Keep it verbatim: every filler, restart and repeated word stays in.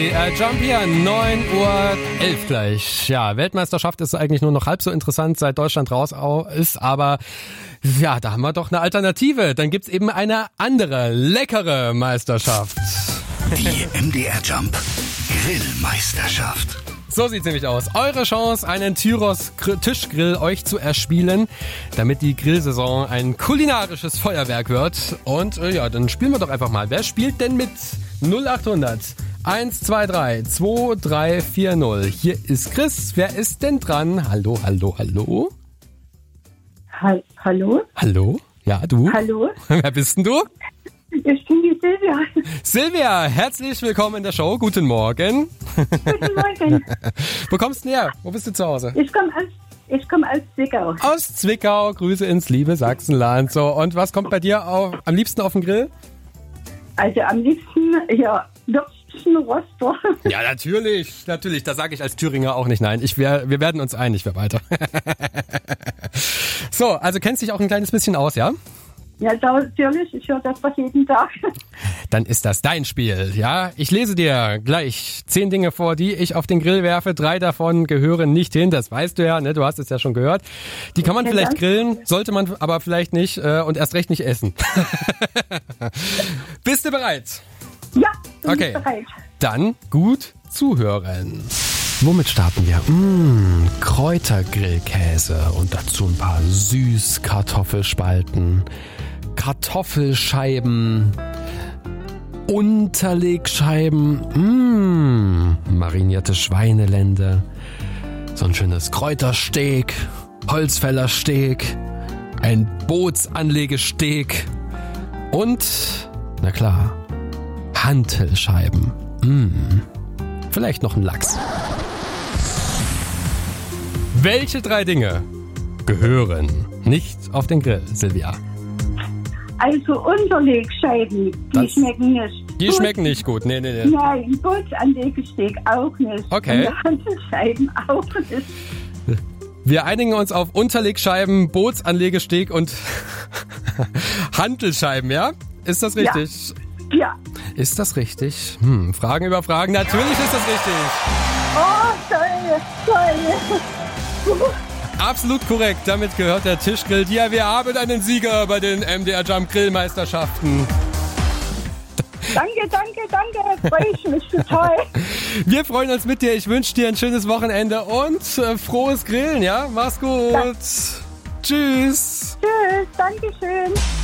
Äh, Jump hier, neun Uhr elf gleich. Ja, Weltmeisterschaft ist eigentlich nur noch halb so interessant, seit Deutschland raus ist, aber ja, da haben wir doch eine Alternative. Dann gibt's eben eine andere, leckere Meisterschaft. Die M D R Jump Grillmeisterschaft. So sieht's nämlich aus. Eure Chance, einen Tyros Tischgrill euch zu erspielen, damit die Grillsaison ein kulinarisches Feuerwerk wird. Und äh, ja, dann spielen wir doch einfach mal. Wer spielt denn mit null acht hundert eins zwei drei zwei drei vier null? Hier ist Chris. Wer ist denn dran? Hallo, hallo, hallo? Ha- hallo? Hallo? Ja, du? Hallo? Wer bist denn du? Ich bin die Silvia. Silvia, herzlich willkommen in der Show. Guten Morgen. Guten Morgen. Wo kommst du denn her? Wo bist du zu Hause? Ich komme aus, ich komm aus Zwickau. Aus Zwickau. Grüße ins liebe Sachsenland. So, und was kommt bei dir auf, am liebsten auf den Grill? Also am liebsten, ja, Würstchen, Roster. Ja, natürlich. Natürlich. Da sage ich als Thüringer auch nicht nein. Ich wär, wir werden uns einig, wer weiter. So, also kennst dich auch ein kleines bisschen aus, ja? Ja, natürlich. Ich höre das fast jeden Tag. Dann ist das dein Spiel, ja? Ich lese dir gleich zehn Dinge vor, die ich auf den Grill werfe. Drei davon gehören nicht hin, das weißt du ja, ne? Du hast es ja schon gehört. Die kann man Ja, vielleicht danke. grillen, sollte man aber vielleicht nicht äh, und erst recht nicht essen. Bist du bereit? Ja, bin Okay. ich bereit. Dann gut zuhören. Womit starten wir? Mmh, Kräutergrillkäse und dazu ein paar Süßkartoffelspalten, Kartoffelscheiben, Unterlegscheiben, mmh, marinierte Schweinelende, so ein schönes Kräutersteak, Holzfällersteak, ein Bootsanlegesteak und, na klar, Hantelscheiben. Mmh. Vielleicht noch ein Lachs. Welche drei Dinge gehören nicht auf den Grill, Silvia? Also Unterlegscheiben, die Das- schmecken nicht. Die Gut. schmecken nicht gut. Nee, nee, nee. Nein, Bootsanlegesteak auch nicht. Okay. Und Hantelscheiben auch nicht. Wir einigen uns auf Unterlegscheiben, Bootsanlegesteak und Hantelscheiben, ja? Ist das richtig? Ja. Ist das richtig? Hm, Fragen über Fragen. Natürlich ist das richtig. Oh, toll, toll. Absolut korrekt. Damit gehört der Tischgrill dir. Wir haben einen Sieger bei den M D R Jump Grillmeisterschaften. Danke, danke, danke. Freue ich mich total. Wir freuen uns mit dir. Ich wünsche dir ein schönes Wochenende und äh, frohes Grillen, ja? Mach's gut. Ja. Tschüss. Tschüss, danke schön.